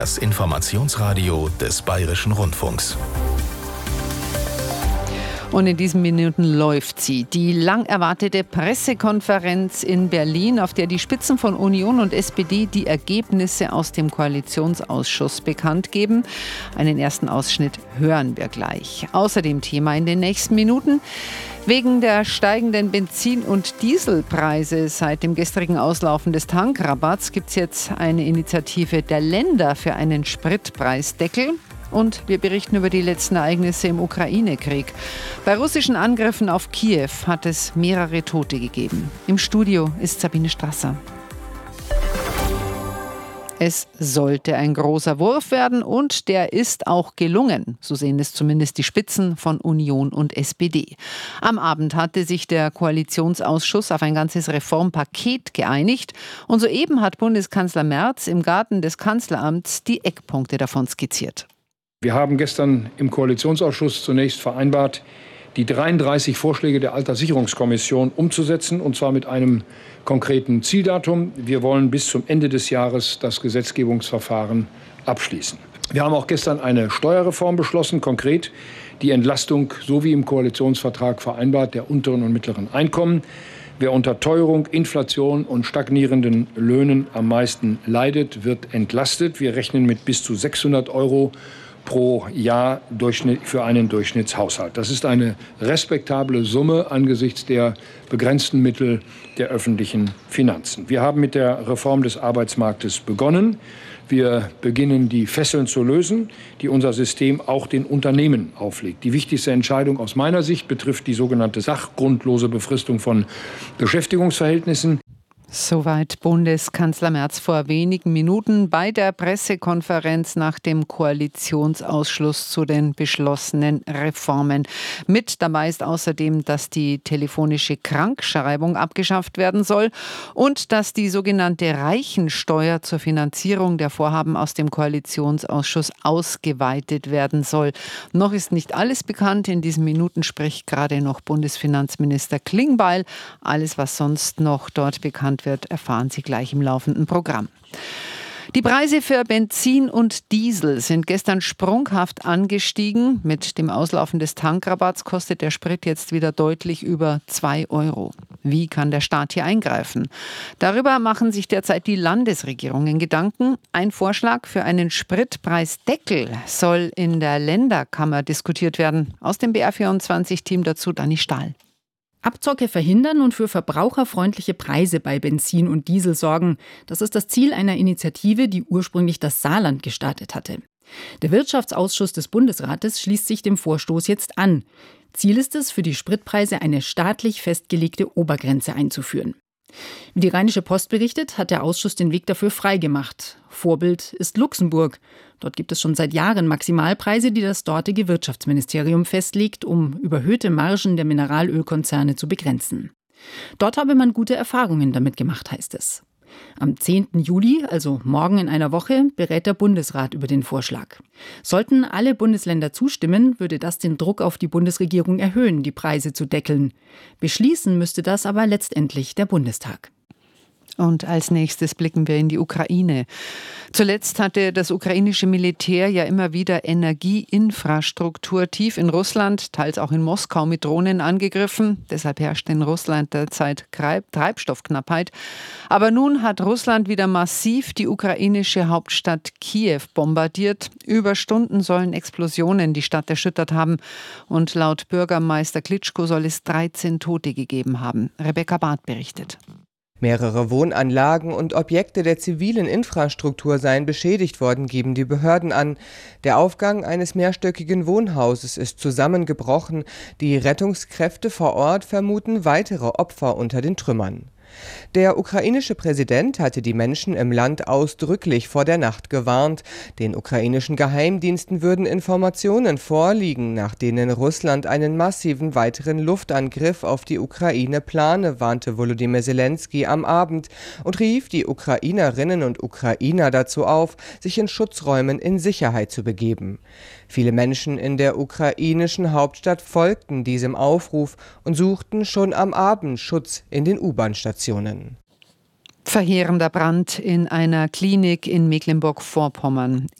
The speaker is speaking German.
Das Informationsradio des Bayerischen Rundfunks. Und in diesen Minuten läuft sie. Die lang erwartete Pressekonferenz in Berlin, auf der die Spitzen von Union und SPD die Ergebnisse aus dem Koalitionsausschuss bekannt geben. Einen ersten Ausschnitt hören wir gleich. Außerdem Thema in den nächsten Minuten. Wegen der steigenden Benzin- und Dieselpreise seit dem gestrigen Auslaufen des Tankrabatts gibt es jetzt eine Initiative der Länder für einen Spritpreisdeckel. Und wir berichten über die letzten Ereignisse im Ukraine-Krieg. Bei russischen Angriffen auf Kiew hat es mehrere Tote gegeben. Im Studio ist Sabine Strasser. Es sollte ein großer Wurf werden und der ist auch gelungen. So sehen es zumindest die Spitzen von Union und SPD. Am Abend hatte sich der Koalitionsausschuss auf ein ganzes Reformpaket geeinigt. Und soeben hat Bundeskanzler Merz im Garten des Kanzleramts die Eckpunkte davon skizziert. Wir haben gestern im Koalitionsausschuss zunächst vereinbart, die 33 Vorschläge der Alterssicherungskommission umzusetzen, und zwar mit einem konkreten Zieldatum. Wir wollen bis zum Ende des Jahres das Gesetzgebungsverfahren abschließen. Wir haben auch gestern eine Steuerreform beschlossen, konkret die Entlastung, so wie im Koalitionsvertrag vereinbart, der unteren und mittleren Einkommen. Wer unter Teuerung, Inflation und stagnierenden Löhnen am meisten leidet, wird entlastet. Wir rechnen mit bis zu 600 € pro Jahr für einen Durchschnittshaushalt. Das ist eine respektable Summe angesichts der begrenzten Mittel der öffentlichen Finanzen. Wir haben mit der Reform des Arbeitsmarktes begonnen. Wir beginnen, die Fesseln zu lösen, die unser System auch den Unternehmen auflegt. Die wichtigste Entscheidung aus meiner Sicht betrifft die sogenannte sachgrundlose Befristung von Beschäftigungsverhältnissen. Soweit Bundeskanzler Merz vor wenigen Minuten bei der Pressekonferenz nach dem Koalitionsausschluss zu den beschlossenen Reformen. Mit dabei ist außerdem, dass die telefonische Krankschreibung abgeschafft werden soll und dass die sogenannte Reichensteuer zur Finanzierung der Vorhaben aus dem Koalitionsausschuss ausgeweitet werden soll. Noch ist nicht alles bekannt. In diesen Minuten spricht gerade noch Bundesfinanzminister Klingbeil. Alles, was sonst noch dort bekannt wird, erfahren Sie gleich im laufenden Programm. Die Preise für Benzin und Diesel sind gestern sprunghaft angestiegen. Mit dem Auslaufen des Tankrabatts kostet der Sprit jetzt wieder deutlich über 2 €. Wie kann der Staat hier eingreifen? Darüber machen sich derzeit die Landesregierungen Gedanken. Ein Vorschlag für einen Spritpreisdeckel soll in der Länderkammer diskutiert werden. Aus dem BR24-Team dazu Dani Stahl. Abzocke verhindern und für verbraucherfreundliche Preise bei Benzin und Diesel sorgen. Das ist das Ziel einer Initiative, die ursprünglich das Saarland gestartet hatte. Der Wirtschaftsausschuss des Bundesrates schließt sich dem Vorstoß jetzt an. Ziel ist es, für die Spritpreise eine staatlich festgelegte Obergrenze einzuführen. Wie die Rheinische Post berichtet, hat der Ausschuss den Weg dafür freigemacht. Vorbild ist Luxemburg. Dort gibt es schon seit Jahren Maximalpreise, die das dortige Wirtschaftsministerium festlegt, um überhöhte Margen der Mineralölkonzerne zu begrenzen. Dort habe man gute Erfahrungen damit gemacht, heißt es. Am 10. Juli, also morgen in einer Woche, berät der Bundesrat über den Vorschlag. Sollten alle Bundesländer zustimmen, würde das den Druck auf die Bundesregierung erhöhen, die Preise zu deckeln. Beschließen müsste das aber letztendlich der Bundestag. Und als nächstes blicken wir in die Ukraine. Zuletzt hatte das ukrainische Militär ja immer wieder Energieinfrastruktur tief in Russland, teils auch in Moskau mit Drohnen angegriffen. Deshalb herrscht in Russland derzeit Treibstoffknappheit. Aber nun hat Russland wieder massiv die ukrainische Hauptstadt Kiew bombardiert. Über Stunden sollen Explosionen die Stadt erschüttert haben. Und laut Bürgermeister Klitschko soll es 13 Tote gegeben haben. Rebecca Barth berichtet. Mehrere Wohnanlagen und Objekte der zivilen Infrastruktur seien beschädigt worden, geben die Behörden an. Der Aufgang eines mehrstöckigen Wohnhauses ist zusammengebrochen. Die Rettungskräfte vor Ort vermuten weitere Opfer unter den Trümmern. Der ukrainische Präsident hatte die Menschen im Land ausdrücklich vor der Nacht gewarnt. Den ukrainischen Geheimdiensten würden Informationen vorliegen, nach denen Russland einen massiven weiteren Luftangriff auf die Ukraine plane, warnte Volodymyr Zelensky am Abend und rief die Ukrainerinnen und Ukrainer dazu auf, sich in Schutzräumen in Sicherheit zu begeben. Viele Menschen in der ukrainischen Hauptstadt folgten diesem Aufruf und suchten schon am Abend Schutz in den U-Bahn-Stationen. Verheerender Brand in einer Klinik in Mecklenburg-Vorpommern.